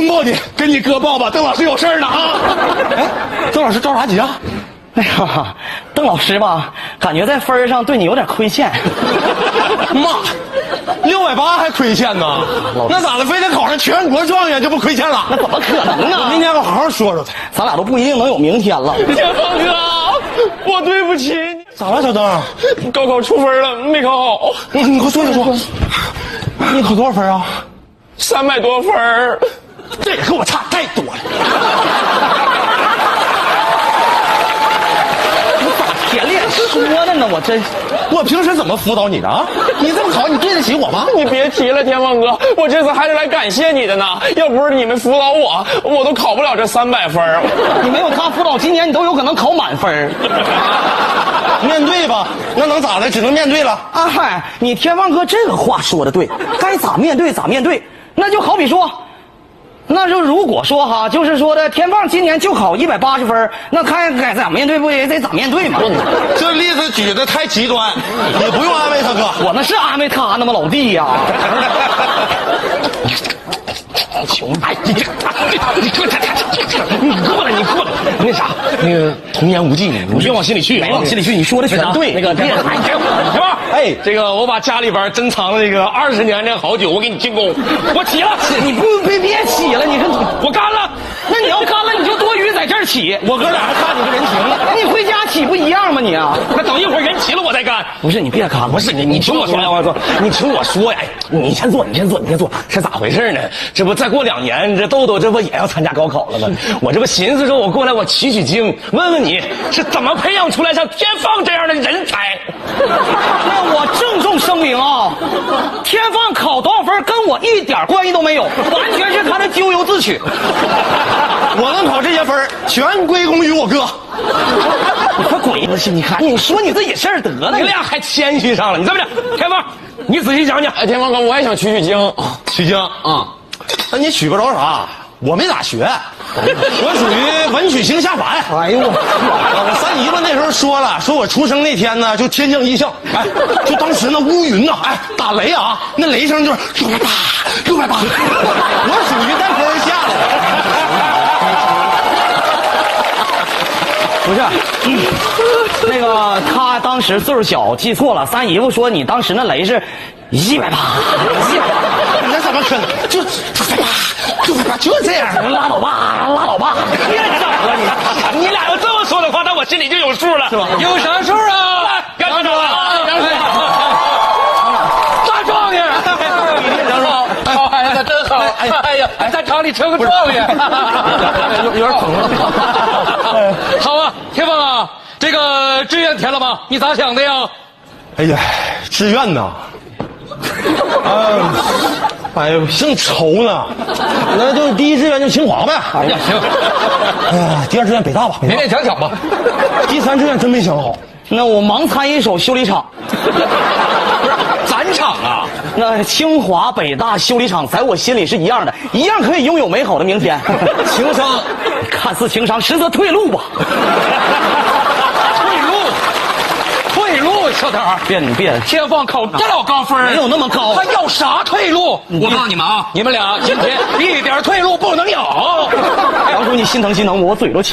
能报你，跟你哥报吧，邓老师有事儿呢啊！哎，邓老师着啥急啊？ 哎呀，邓老师吧，感觉在分上对你有点亏欠。 妈，680还亏欠呢？那咋的？非得考上全国状元就不亏欠了？ 那怎么可能呢？ 明天我好好说说他， 咱俩都不一定能有明天了。 天放哥，我对不起你。 咋了，小邓？ 高考出分了，没考好。 你快说说，你考多少分啊 ？300多分。 这也跟我差太多了。 铁脸说的呢， 我平时怎么辅导你的啊？你这么考，你对得起我吗？ 你别提了，天放哥，我这次还是来感谢你的呢。要不是你们辅导我都考不了这300分。 你没有他辅导，今年你都有可能考满分。 面对吧，那能咋的？只能面对了。 啊嗨，你天放哥这个话说的对，该咋面对咋面对。那就好比说。那就如果说哈，就是说的天放今年就考180分，那看该咋面对不也得咋面对嘛？ 这例子举的太极端，也不用安慰他哥。 我那是安慰他呢吗，老弟呀？穷，哎，你过来，那啥， 那个童言无忌，你别往心里去， 没往心里去。你说的全对。 那个别，行吧？哎，这个我把家里边珍藏的这个20年的好酒，我给你进贡，我起了。 你别起了，你看我干了。 那你要干了，你就多余在这儿起。 我哥俩还看你个人情了。 你回家起不一样吗你啊？ 那等一会儿人齐了我再干。 不是你别干， 不是你听我说，你听我说呀，你先坐，是咋回事呢？这不再过2年，这豆豆这不也要参加高考了吗？我这不寻思说，我过来我取经，问问你是怎么培养出来像天放这样的人才？ 那我郑重声明啊，天放考多少分跟我一点关系都没有，完全是他的咎由自取。 我能考这些分，全归功于我哥。 你快滚！不是，你看你说你自己事儿得了， 你俩还谦虚上了。你这么着，天放，你仔细讲讲。天放哥，我也想取经。 取经啊？那你取不着啥？我没咋学，我属于文曲星下凡。 哎呦我三姨夫那时候说了，说我出生那天呢就天降异象，哎，就当时那乌云呐，哎，打雷啊，那雷声就是680，我属于带风下来的。 不是，那个他当时岁数小，记错了。三姨夫说你当时那雷是180， 你这怎么可能？就这样， 拉倒吧， 别整了你俩要这么说的话，那我心里就有数了，是吧？有啥数啊？干啥大状元，好孩子真好，哎呀，在厂里成个状元， 有点疼了。 好啊，天放啊，这个志愿填了吗？你咋想的呀？ 哎呀，志愿呐，哎呦，正愁呢，那就第一志愿就清华呗。 哎呀，行， 哎呀，第二志愿北大吧， 勉勉强强吧。 第三志愿真没想好。 那我盲参一手修理厂。 不是，咱厂啊， 那清华北大修理厂在我心里是一样的，一样可以拥有美好的明天。 情商看似情商，实则退路吧。 退路，小点儿， 别， 天放考这老高分， 没有那么高。 他要啥退路？我告诉你们啊，你们俩今天一点退路不能有。 杨叔，你心疼我，我嘴都青。